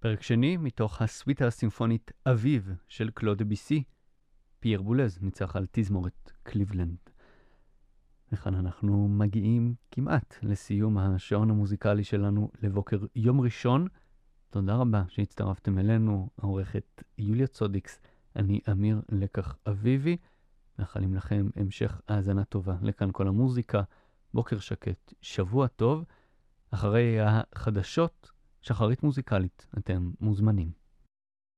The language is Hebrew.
פרק שני מתוך הסוויטה הסימפונית אביב של קלוד דביסי. פייר בולז ניצח על תזמורת קליבלנד. וכאן אנחנו מגיעים כמעט לסיום השעון המוזיקלי שלנו לבוקר יום ראשון. תודה רבה שהצטרפתם אלינו, העורכת יוליה צודיקס, אני אמיר לקח אביבי, מאחלים לכם המשך האזנה טובה לכאן כל המוזיקה, בוקר שקט, שבוע טוב, אחרי החדשות, שחרית מוזיקלית, אתם מוזמנים.